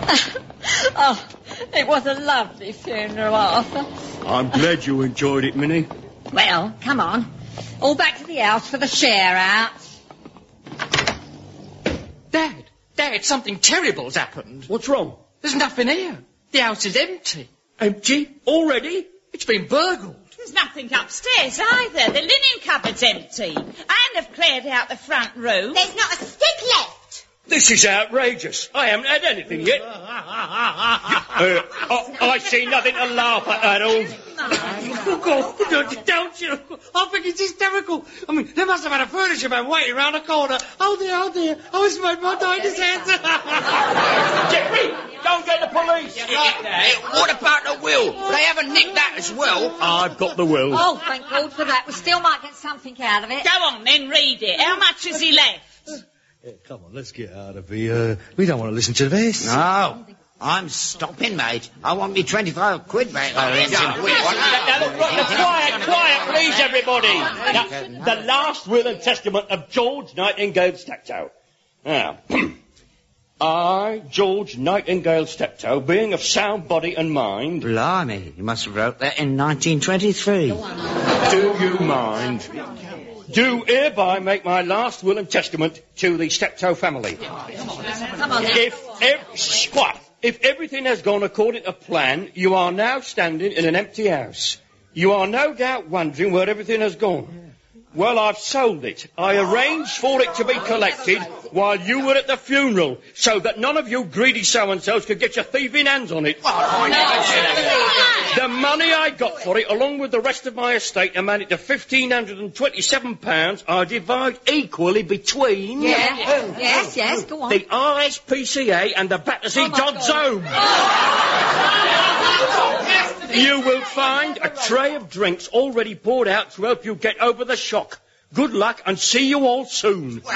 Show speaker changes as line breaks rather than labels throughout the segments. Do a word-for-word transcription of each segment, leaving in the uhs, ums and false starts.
Oh, it was a lovely funeral, Arthur.
I'm glad you enjoyed it, Minnie.
Well, come on. All back to the house for the share-out.
Dad, Dad, something terrible's happened.
What's wrong?
There's nothing here. The house is empty.
Empty? Already?
It's been burgled.
There's nothing upstairs either. The linen cupboard's empty. And have cleared out the front room.
There's not a stick left.
This is outrageous. I haven't had anything yet. uh, I, I see nothing to laugh at at all.
Oh, God, don't, don't you? I think it's hysterical. I mean, there must have had a furniture man waiting round the corner. Oh, dear, oh, dear. I was made my diners hands.
Jeffrey, don't get the police.
Right, what about the will? They haven't nicked that as well.
I've got the will.
Oh, thank God for that. We still might get something out of it.
Go on, then, read it. How much has he left?
Yeah, come on, let's get out of here. We don't want to listen to this.
No, I'm stopping, mate. I want me twenty-five quid back. Oh,
now, look, look, quiet, quiet, please, everybody. Now, the last will and testament of George Nightingale Steptoe. Now, I, George Nightingale Steptoe, being of sound body and mind...
Blimey, you must have wrote that in nineteen twenty-three.
Do you mind? Do hereby make my last will and testament to the Steptoe family.
Come on, now.
If, ev- squat, if everything has gone according to plan, you are now standing in an empty house. You are no doubt wondering where everything has gone. Well, I've sold it. I arranged for it to be collected while you were at the funeral, so that none of you greedy so-and-sos could get your thieving hands on it. The money I got for it, along with the rest of my estate, amounted to fifteen hundred and twenty-seven pounds. I divide equally between...
Yeah, yes, yes, go on.
The R S P C A and the Battersea
Oh, my
Dodds
God.
Home. You will find a tray of drinks already poured out to help you get over the shock. Good luck and see you all soon.
Ladies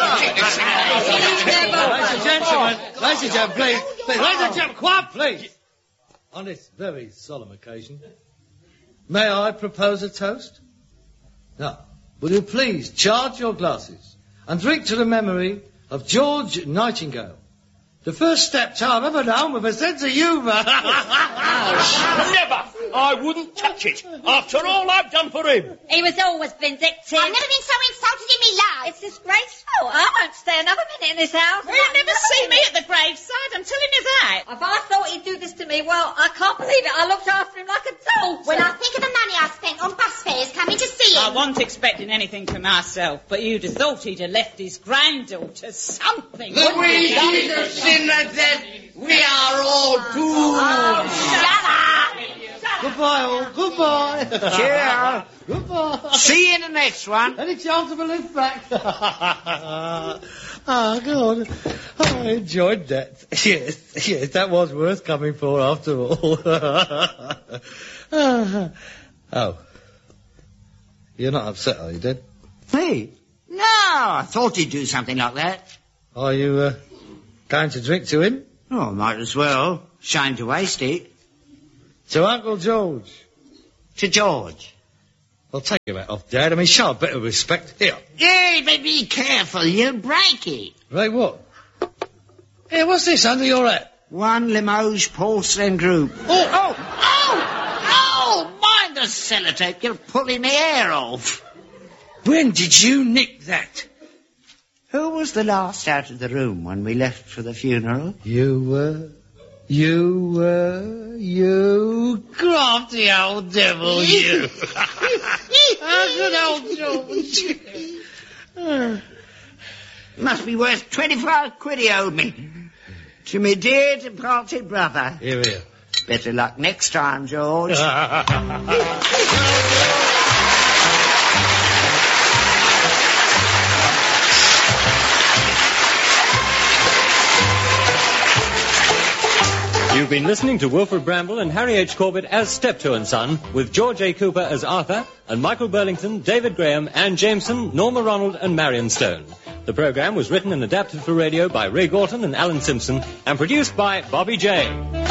and gentlemen, ladies and gentlemen, please, please, ladies and gentlemen, quiet, please. On this very solemn occasion, may I propose a toast? Now, will you please charge your glasses and drink to the memory of George Nightingale, the first Steptoe I've ever known with a sense of humour.
Never! I wouldn't touch it, after all I've done for him.
He was always vindictive.
I've never been so insulted in me life.
It's disgraceful. I won't stay another minute in this house.
You'll never see me at the graveside, I'm telling you that.
If I thought he'd do this to me, well, I can't believe it. I looked after him like a doll.
When I think of the money I spent on bus fares coming to see him.
I wasn't expecting anything for myself, but you'd have thought he'd have left his granddaughter something.
The wages of sin and death, we are all doomed.
Oh, shut up!
Goodbye, all. Goodbye.
Cheer.
Goodbye.
See you in the next one.
Any chance of a lift back? Oh, God. I enjoyed that. Yes, yes, that was worth coming for after all. Oh. You're not upset, are you, Dad?
Me? No, I thought he'd do something like that.
Are you, uh, going to drink to him?
Oh, might as well. Shame to waste it.
To Uncle George?
To George.
Well, take your hat off, Dad. I mean, show a bit of respect. Here.
Yeah, but be careful, you'll break it.
Right, what? Here, what's this under your hat?
One Limoges porcelain group.
Oh,
Oh, oh, oh, mind the sellotape, you're pulling the hair off.
when did you nick that?
Who was the last out of the room when we left for the funeral?
You were. You were. You crafty old devil, you. Oh, good old George.
Must be worth twenty-five quid he owed me. To me dear departed brother.
Here, here.
Better luck next time, George.
You've been listening to Wilfred Bramble and Harry H. Corbett as Steptoe and Son, with George A. Cooper as Arthur, and Michael Burlington, David Graham, Anne Jameson, Norma Ronald, and Marion Stone. The programme was written and adapted for radio by Ray Gorton and Alan Simpson, and produced by Bobby J.